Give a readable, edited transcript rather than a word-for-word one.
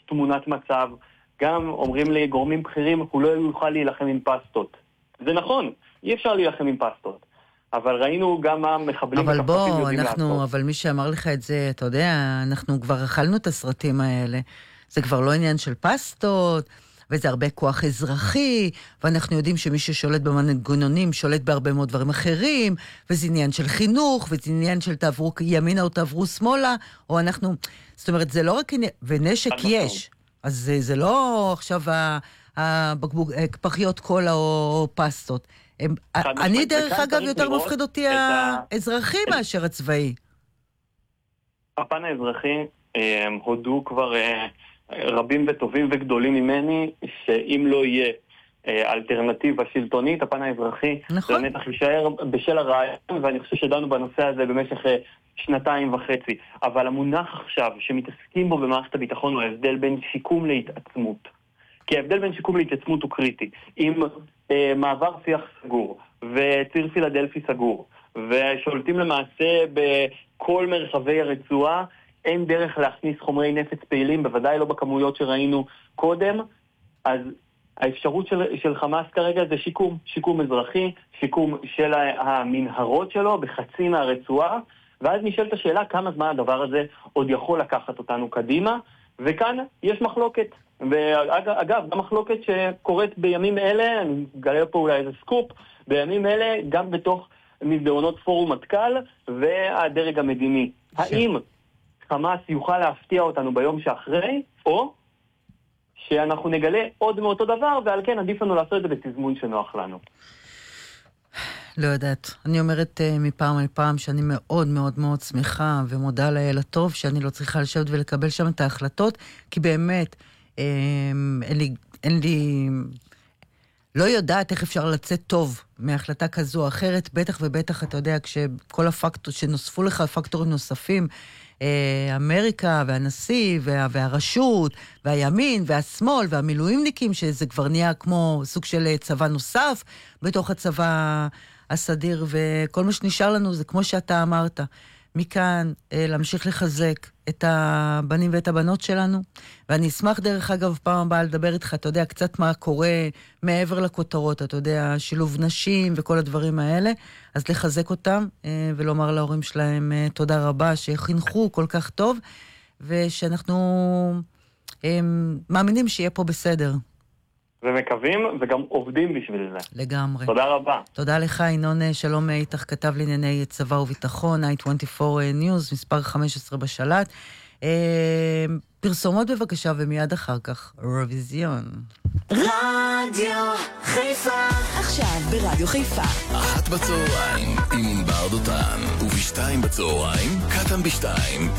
תמונת מצב, גם אומרים לי גורמים בכירים, הוא לא יוכל להילחם עם פסטות. זה נכון, אי אפשר להילחם עם פסטות. אבל ראינו גם מה מחבלים אבל בוא, אבל מי שאמר לך את זה, אתה יודע, אנחנו כבר אכלנו את הסרטים האלה. זה כבר לא עניין של פסטות, וזה הרבה כוח אזרחי, ואנחנו יודעים שמי ששולט במנגנונים שולט בהרבה מאוד דברים אחרים, וזה עניין של חינוך, וזה עניין של תעברו ימינה או תעברו שמאלה, או אנחנו, זאת אומרת, זה לא רק עניין, ונשק יש, אז זה לא עכשיו פחיות קולה או פסטות. אני דרך אגב יותר מפחיד אותי האזרחי מאשר הצבאי. הפן האזרחי הודו כבר רבים וטובים וגדולים ממני, שאם לא יהיה אלטרנטיבה שלטונית, הפן האזרחי לנצח יישאר בשל הרעיון, ואני חושב שדנו בנושא הזה במשך 2.5 שנים. אבל המונח עכשיו שמתעסקים בו במערכת הביטחון הוא ההבדל בין שיקום להתעצמות. כי ההבדל בין שיקום להתעצמות הוא קריטי. אם מעבר שיח סגור וציר פילדלפי סגור ושולטים למעשה בכל מרחבי הרצועה, אין דרך להכניס חומרי נפץ פעילים, בוודאי לא בכמויות שראינו קודם, אז האפשרות של חמאס כרגע זה שיקום אזרחי, שיקום של המנהרות שלו בחצי מהרצועה, ואז נשאלת השאלה כמה זמן הדבר הזה עוד יכול לקחת אותנו קדימה, וכאן יש מחלוקת. ואגב, גם מחלוקת שקורית בימים אלה, אני אגלה פה אולי איזה סקופ, בימים אלה גם בתוך מסדרונות פורום מטכ"ל והדרג המדיני. האם חמאס יוכל להפתיע אותנו ביום שאחרי, או שאנחנו נגלה עוד מאותו דבר, ועל כן עדיף לנו לעשות את זה בתזמון שנוח לנו? לא יודעת. אני אומרת מפעם על פעם שאני מאוד מאוד מאוד שמחה ומודה לאל הטוב שאני לא צריכה לשבת ולקבל שם את ההחלטות, כי באמת אין לי לא יודעת איך אפשר לצאת טוב מהחלטה כזו או אחרת, בטח ובטח אתה יודע כשכל הפקטור שנוספו לך פקטורים נוספים, אמריקה והנשיא והרשות והימין והשמאל והמילואימניקים, שזה כבר נהיה כמו סוג של צבא נוסף בתוך הצבא הסדיר, וכל מה שנשאר לנו זה כמו שאתה אמרת, מכאן להמשיך לחזק את הבנים ואת הבנות שלנו, ואני אשמח דרך אגב פעם הבאה לדבר איתך, אתה יודע, קצת מה קורה מעבר לכותרות, אתה יודע, שילוב נשים וכל הדברים האלה, אז לחזק אותם ולומר להורים שלהם תודה רבה שחינכו כל כך טוב, ושאנחנו מאמינים שיהיה פה בסדר. ומקווים וגם עובדים בשביל זה. לגמרי. תודה רבה. תודה לך, ינון שלום איתך, כתב לענייני צבא וביטחון, i24 News, מספר 15 בשלט. פרסומות בבקשה, ומיד אחר כך, אירוויזיון. רדיו חיפה. עכשיו ברדיו חיפה. 13:00 עם ענבר דותן, וב-14:00 קטן ב2.